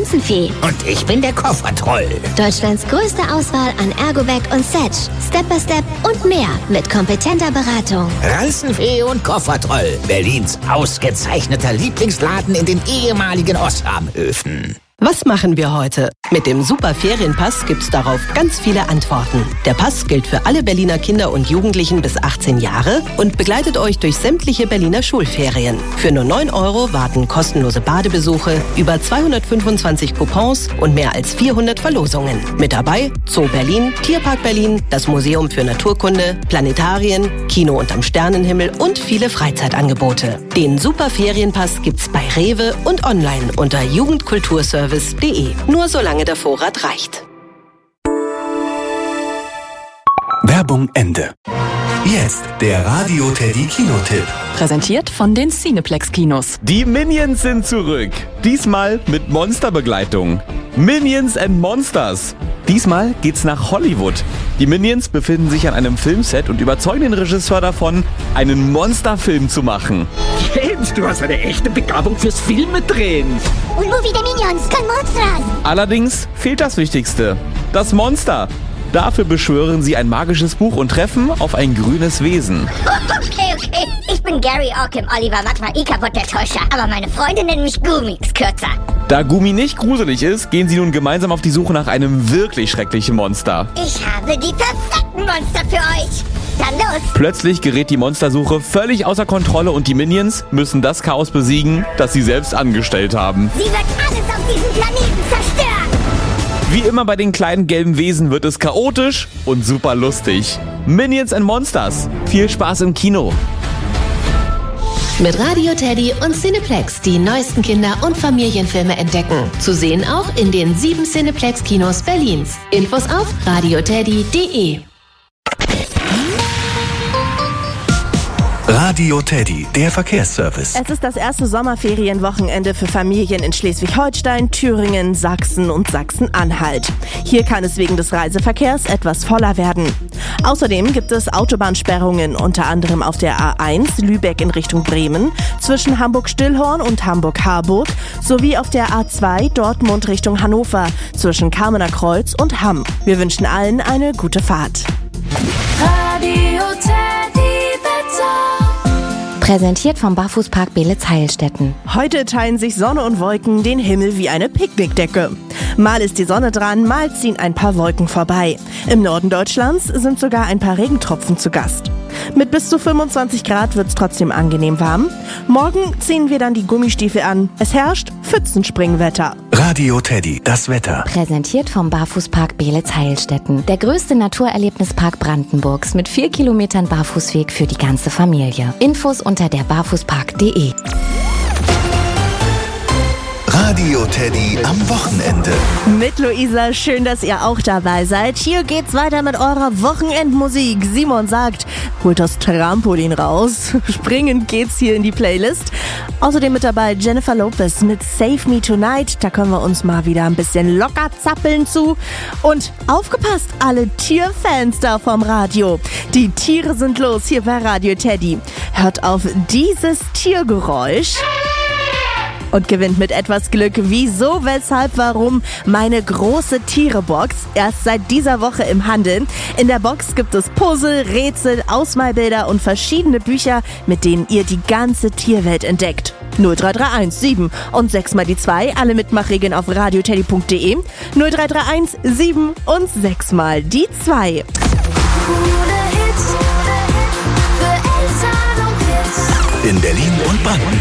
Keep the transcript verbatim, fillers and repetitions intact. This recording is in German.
Ranzenfee. Und ich bin der Koffertroll. Deutschlands größte Auswahl an Ergobag und Setch, Step by Step und mehr mit kompetenter Beratung. Ranzenfee und Koffertroll. Berlins ausgezeichneter Lieblingsladen in den ehemaligen Osramhöfen. Was machen wir heute? Mit dem Super Ferienpass gibt's darauf ganz viele Antworten. Der Pass gilt für alle Berliner Kinder und Jugendlichen bis achtzehn Jahre und begleitet euch durch sämtliche Berliner Schulferien. Für nur neun Euro warten kostenlose Badebesuche, über zweihundertfünfundzwanzig Coupons und mehr als vierhundert Verlosungen. Mit dabei Zoo Berlin, Tierpark Berlin, das Museum für Naturkunde, Planetarien, Kino unterm Sternenhimmel und viele Freizeitangebote. Den Super Ferienpass gibt's bei Rewe und online unter jugendkulturservice punkt de. Nur solange der Vorrat reicht. Werbung Ende. Jetzt der Radio Teddy Kinotipp. Präsentiert von den Cineplex Kinos. Die Minions sind zurück. Diesmal mit Monsterbegleitung. Minions and Monsters. Diesmal geht's nach Hollywood. Die Minions befinden sich an einem Filmset und überzeugen den Regisseur davon, einen Monsterfilm zu machen. James, du hast eine echte Begabung fürs Filmedrehen. Un movie de Minions con Monsters. Allerdings fehlt das Wichtigste: das Monster. Dafür beschwören sie ein magisches Buch und treffen auf ein grünes Wesen. Okay, okay. Ich bin Gary Orkim, Oliver Magma Ikabot der Täuscher. Aber meine Freunde nennen mich Gumix kürzer. Da Gumi nicht gruselig ist, gehen sie nun gemeinsam auf die Suche nach einem wirklich schrecklichen Monster. Ich habe die perfekten Monster für euch. Dann los. Plötzlich gerät die Monstersuche völlig außer Kontrolle und die Minions müssen das Chaos besiegen, das sie selbst angestellt haben. Sie wird alles auf diesem Planeten zerstören. Wie immer bei den kleinen gelben Wesen wird es chaotisch und super lustig. Minions and Monsters. Viel Spaß im Kino. Mit Radio Teddy und Cineplex die neuesten Kinder- und Familienfilme entdecken. Zu sehen auch in den sieben Cineplex-Kinos Berlins. Infos auf radioteddy punkt de. Radio Teddy, der Verkehrsservice. Es ist das erste Sommerferienwochenende für Familien in Schleswig-Holstein, Thüringen, Sachsen und Sachsen-Anhalt. Hier kann es wegen des Reiseverkehrs etwas voller werden. Außerdem gibt es Autobahnsperrungen, unter anderem auf der A eins Lübeck in Richtung Bremen, zwischen Hamburg-Stillhorn und Hamburg-Harburg, sowie auf der A zwei Dortmund Richtung Hannover, zwischen Kamener Kreuz und Hamm. Wir wünschen allen eine gute Fahrt. Radio Teddy. Präsentiert vom Barfußpark Beelitz-Heilstätten. Heute teilen sich Sonne und Wolken den Himmel wie eine Picknickdecke. Mal ist die Sonne dran, mal ziehen ein paar Wolken vorbei. Im Norden Deutschlands sind sogar ein paar Regentropfen zu Gast. Mit bis zu fünfundzwanzig Grad wird es trotzdem angenehm warm. Morgen ziehen wir dann die Gummistiefel an. Es herrscht Pfützenspringwetter. Radio Teddy, das Wetter. Präsentiert vom Barfußpark Beelitz-Heilstätten. Der größte Naturerlebnispark Brandenburgs mit vier Kilometern Barfußweg für die ganze Familie. Infos unter der barfußpark punkt de. Radio Teddy am Wochenende. Mit Luisa, schön, dass ihr auch dabei seid. Hier geht's weiter mit eurer Wochenendmusik. Simon sagt, holt das Trampolin raus. Springend geht's hier in die Playlist. Außerdem mit dabei Jennifer Lopez mit Save Me Tonight. Da können wir uns mal wieder ein bisschen locker zappeln zu. Und aufgepasst, alle Tierfans da vom Radio. Die Tiere sind los hier bei Radio Teddy. Hört auf dieses Tiergeräusch und gewinnt mit etwas Glück wieso, weshalb, warum meine große Tiere-Box. Erst seit dieser Woche im Handel. In der Box gibt es Puzzle, Rätsel, Ausmalbilder und verschiedene Bücher, mit denen ihr die ganze Tierwelt entdeckt. null drei drei eins sieben und sechs mal die zwei, alle Mitmachregeln auf radioteddy punkt de. null drei drei eins sieben und sechs mal die zwei. Coole Hits für Eltern und Kids. In Berlin und Brandenburg.